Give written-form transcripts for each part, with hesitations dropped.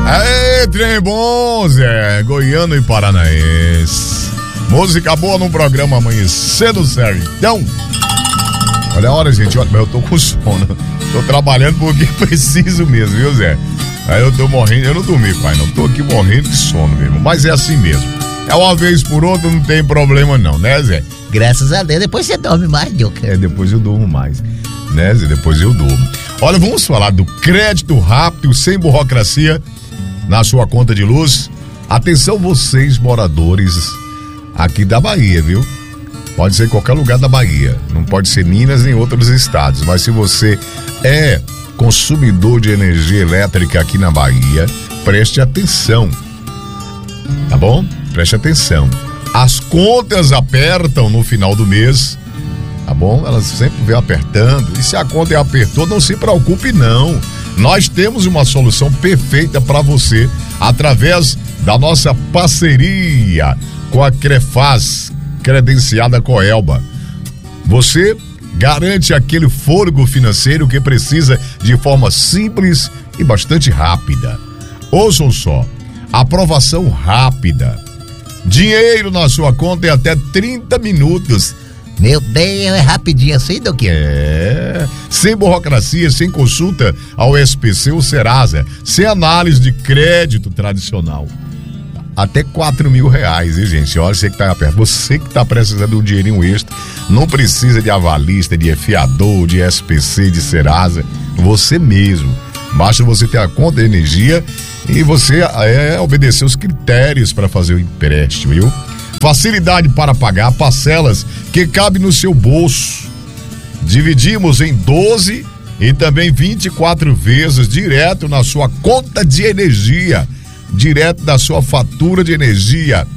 Aê, trem bom, Zé, goiano e paranaense. Música boa no programa Amanhecer no Sertão. Olha a hora, gente, olha, eu tô com sono. Tô trabalhando porque preciso mesmo, viu, Zé? Aí eu tô morrendo, eu não dormi, pai, não. Tô aqui morrendo de sono mesmo, mas é assim mesmo. É uma vez por outra, não tem problema não, né, Zé? Graças a Deus, depois você dorme mais, Duca. É, depois eu durmo mais, né, Zé? Depois eu durmo. Olha, vamos falar do crédito rápido, sem burocracia, na sua conta de luz. Atenção vocês, moradores aqui da Bahia, viu? Pode ser em qualquer lugar da Bahia, não pode ser Minas nem outros estados, mas se você é consumidor de energia elétrica aqui na Bahia, preste atenção, tá bom? Preste atenção. As contas apertam no final do mês, tá bom? Elas sempre vêm apertando, e se a conta apertou, não se preocupe não. Nós temos uma solução perfeita para você através da nossa parceria com a Crefaz, credenciada Coelba. Você garante aquele fôlego financeiro que precisa de forma simples e bastante rápida. Ouçam só, aprovação rápida, dinheiro na sua conta em até 30 minutos. Meu Deus, é rapidinho assim, Duque? É, sem burocracia, sem consulta ao SPC ou Serasa, sem análise de crédito tradicional. Até R$4.000, hein, gente? Olha, você que tá perto, você que tá precisando de um dinheirinho extra, não precisa de avalista, de fiador, de SPC, de Serasa, você mesmo. Basta você ter a conta de energia e você obedecer os critérios para fazer o empréstimo, viu? Facilidade para pagar parcelas que cabe no seu bolso. Dividimos em 12 e também 24 vezes direto na sua conta de energia, direto da sua fatura de energia.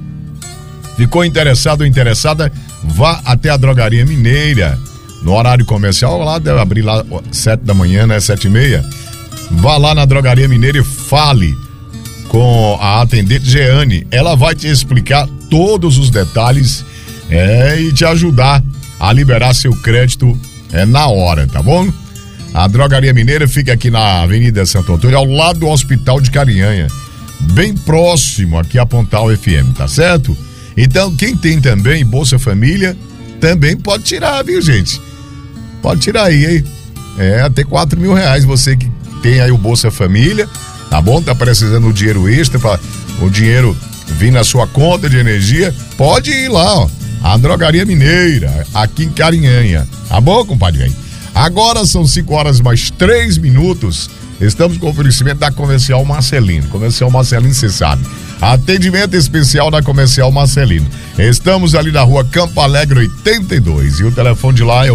Ficou interessado ou interessada? Vá até a Drogaria Mineira no horário comercial, lá deve abrir lá 7 da manhã, né, 7h30. Vá lá na Drogaria Mineira e fale com a atendente Jeane. Ela vai te explicar todos os detalhes e te ajudar a liberar seu crédito na hora, tá bom? A Drogaria Mineira fica aqui na Avenida Santo Antônio, ao lado do Hospital de Carinhanha, bem próximo aqui a Pontal FM, tá certo? Então, quem tem também Bolsa Família, também pode tirar, viu, gente? Pode tirar aí, hein? Até R$4.000, você que tem aí o Bolsa Família, tá bom? Tá precisando de dinheiro extra para o dinheiro vir na sua conta de energia, pode ir lá, ó, a Drogaria Mineira, aqui em Carinhanha, tá bom, compadre? Agora são 5h mais 3 minutos, estamos com o oferecimento da Comercial Marcelino. Comercial Marcelino, você sabe, atendimento especial da Comercial Marcelino. Estamos ali na rua Campo Alegre 82 e o telefone de lá é o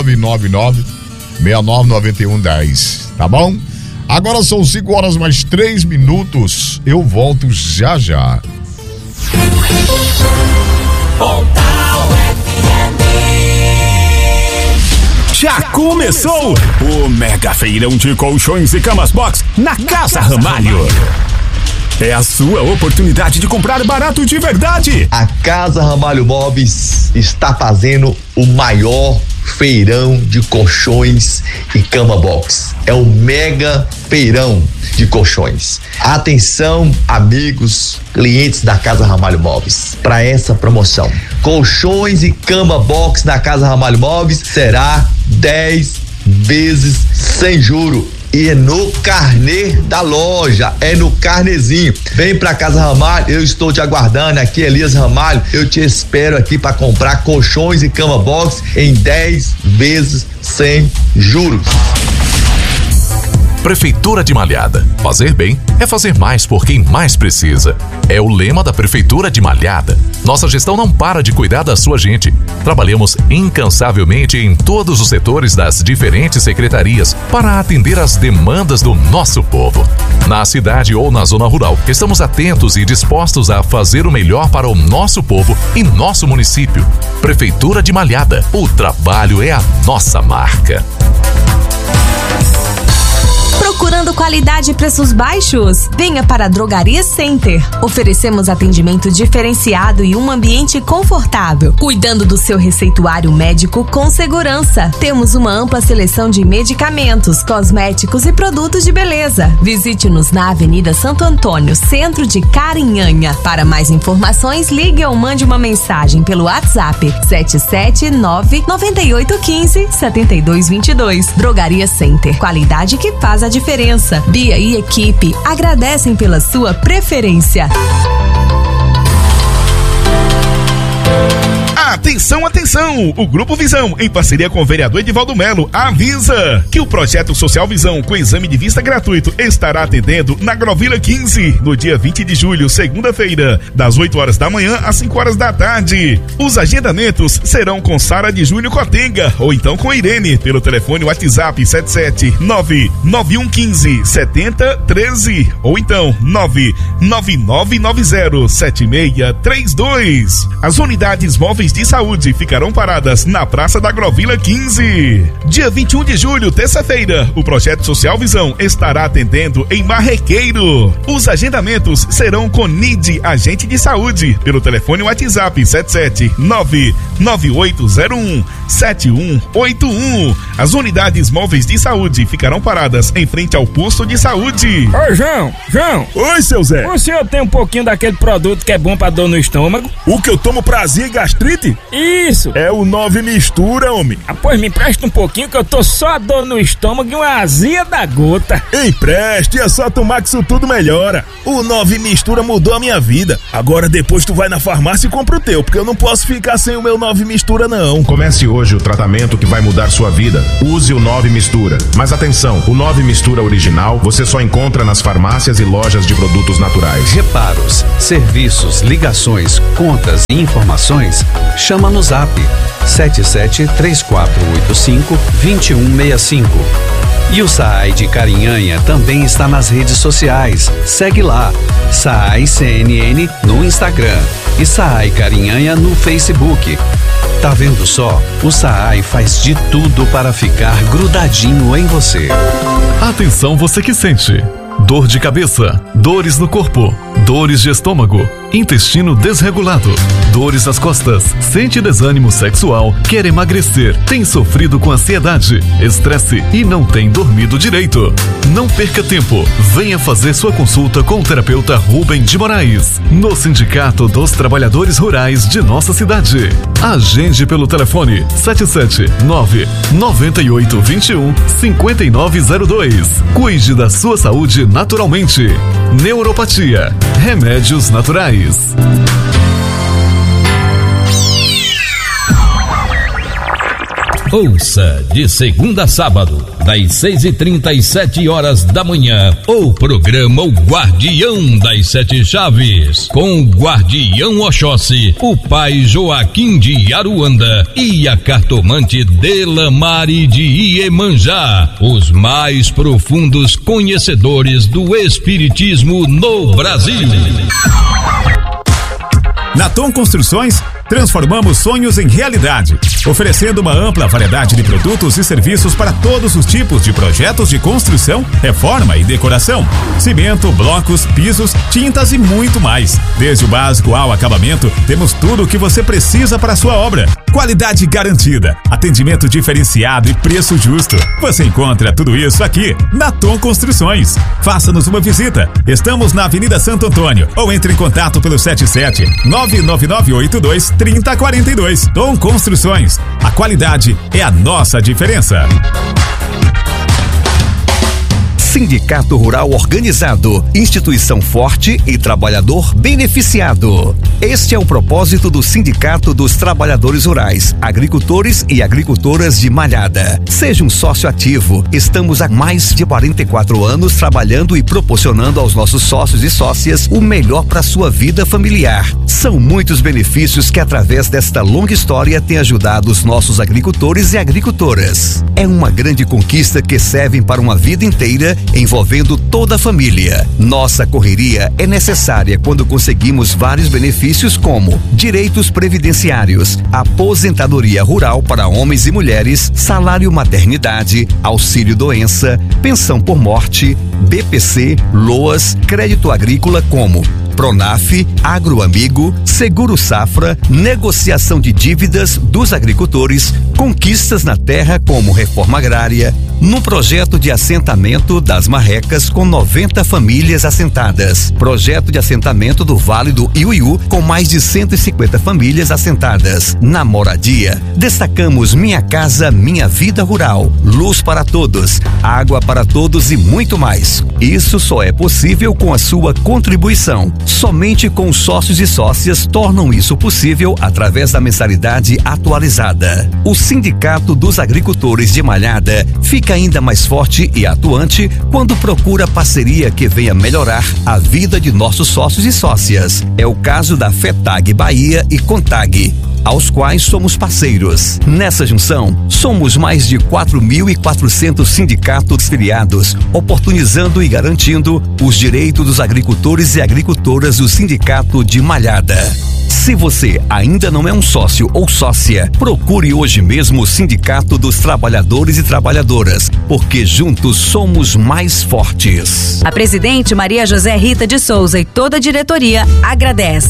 999-699110, tá bom? Agora são 5h mais 3 minutos, eu volto já já. Já começou o Mega Feirão de Colchões e Camas Box na Casa Ramalho. É a sua oportunidade de comprar barato de verdade. A Casa Ramalho Móveis está fazendo o maior feirão de colchões e cama box. É o Mega Feirão de Colchões. Atenção, amigos, clientes da Casa Ramalho Móveis, para essa promoção. Colchões e cama box na Casa Ramalho Móveis será 10 vezes sem juro. E é no carnê da loja, é no carnezinho. Vem pra Casa Ramalho, eu estou te aguardando aqui, Elias Ramalho. Eu te espero aqui para comprar colchões e cama box em 10 vezes sem juros. Prefeitura de Malhada. Fazer bem é fazer mais por quem mais precisa. É o lema da Prefeitura de Malhada. Nossa gestão não para de cuidar da sua gente. Trabalhamos incansavelmente em todos os setores das diferentes secretarias para atender às demandas do nosso povo. Na cidade ou na zona rural, estamos atentos e dispostos a fazer o melhor para o nosso povo e nosso município. Prefeitura de Malhada. O trabalho é a nossa marca. Procurando Buscando qualidade e preços baixos? Venha para a Drogaria Center. Oferecemos atendimento diferenciado e um ambiente confortável, cuidando do seu receituário médico com segurança. Temos uma ampla seleção de medicamentos, cosméticos e produtos de beleza. Visite-nos na Avenida Santo Antônio, centro de Carinhanha. Para mais informações, ligue ou mande uma mensagem pelo WhatsApp 779-9815-7222. Drogaria Center. Qualidade que faz a diferença. Bia e equipe agradecem pela sua preferência. Atenção, atenção! O Grupo Visão, em parceria com o vereador Edivaldo Melo, avisa que o projeto Social Visão, com exame de vista gratuito, estará atendendo na Agrovila 15, no dia 20 de julho, segunda-feira, das 8 horas da manhã às 5 horas da tarde. Os agendamentos serão com Sara de Júnior Cotenga, ou então com Irene, pelo telefone WhatsApp 779-9115-7013, ou então 99990-7632. As unidades móveis de saúde ficarão paradas na Praça da Agrovila 15. Dia 21 de julho, terça-feira, o Projeto Social Visão estará atendendo em Marrequeiro. Os agendamentos serão com NID, agente de saúde, pelo telefone WhatsApp 779-9801-7181. As unidades móveis de saúde ficarão paradas em frente ao posto de saúde. Ô, João! Oi, seu Zé! O senhor tem um pouquinho daquele produto que é bom pra dor no estômago? O que eu tomo pra azia e gastrite? Isso! É o 9 Mistura, homem. Pois me empresta um pouquinho que eu tô só dor no estômago e uma azia da gota. Empreste, é só tomar que isso tudo melhora. O 9 Mistura mudou a minha vida. Agora depois tu vai na farmácia e compra o teu, porque eu não posso ficar sem o meu 9 Mistura não. Comece hoje o tratamento que vai mudar sua vida. Use o 9 Mistura. Mas atenção, o 9 Mistura original você só encontra nas farmácias e lojas de produtos naturais. Reparos, serviços, ligações, contas e informações, chama no Zap 773485-2165. E o SAAI de Carinhanha também está nas redes sociais. Segue lá, SAAI CNN no Instagram e SAAI Carinhanha no Facebook. Tá vendo só? O SAAI faz de tudo para ficar grudadinho em você. Atenção, você que sente dor de cabeça, dores no corpo, dores de estômago, intestino desregulado, dores nas costas, sente desânimo sexual, quer emagrecer, tem sofrido com ansiedade, estresse e não tem dormido direito. Não perca tempo, venha fazer sua consulta com o terapeuta Rubem de Moraes, no Sindicato dos Trabalhadores Rurais de nossa cidade. Agende pelo telefone 779-9821-5902. Cuide da sua saúde naturalmente. Neuropatia, remédios naturais. Ouça de segunda a sábado, das 6h30 às 7 horas da manhã, o programa O Guardião das Sete Chaves, com o Guardião Oxóssi, o pai Joaquim de Aruanda e a cartomante Delamare de Iemanjá, os mais profundos conhecedores do espiritismo no Brasil. Na Tom Construções, transformamos sonhos em realidade, oferecendo uma ampla variedade de produtos e serviços para todos os tipos de projetos de construção, reforma e decoração. Cimento, blocos, pisos, tintas e muito mais. Desde o básico ao acabamento, temos tudo o que você precisa para a sua obra. Qualidade garantida, atendimento diferenciado e preço justo. Você encontra tudo isso aqui na Tom Construções. Faça-nos uma visita. Estamos na Avenida Santo Antônio ou entre em contato pelo 77-99982-3042. Tom Construções. A qualidade é a nossa diferença. Sindicato Rural Organizado, instituição forte e trabalhador beneficiado. Este é o propósito do Sindicato dos Trabalhadores Rurais, Agricultores e Agricultoras de Malhada. Seja um sócio ativo. Estamos há mais de 44 anos trabalhando e proporcionando aos nossos sócios e sócias o melhor para sua vida familiar. São muitos benefícios que através desta longa história têm ajudado os nossos agricultores e agricultoras. É uma grande conquista que servem para uma vida inteira envolvendo toda a família. Nossa correria é necessária quando conseguimos vários benefícios como direitos previdenciários, aposentadoria rural para homens e mulheres, salário maternidade, auxílio doença, pensão por morte, BPC, LOAS, crédito agrícola como Pronaf, Agroamigo, Seguro Safra, negociação de dívidas dos agricultores, conquistas na terra como reforma agrária, num projeto de assentamento das Marrecas com 90 famílias assentadas, projeto de assentamento do Vale do Iuiú com mais de 150 famílias assentadas. Na moradia, destacamos Minha Casa, Minha Vida Rural, luz para todos, água para todos e muito mais. Isso só é possível com a sua contribuição. Somente com os sócios e sócias tornam isso possível através da mensalidade atualizada. O Sindicato dos Agricultores de Malhada fica ainda mais forte e atuante quando procura parceria que venha melhorar a vida de nossos sócios e sócias. É o caso da FETAG Bahia e CONTAG, aos quais somos parceiros. Nessa junção, somos mais de 4.400 sindicatos filiados, oportunizando e garantindo os direitos dos agricultores e agricultoras do Sindicato de Malhada. Se você ainda não é um sócio ou sócia, procure hoje mesmo o Sindicato dos Trabalhadores e Trabalhadoras, porque juntos somos mais fortes. A presidente Maria José Rita de Souza e toda a diretoria agradece.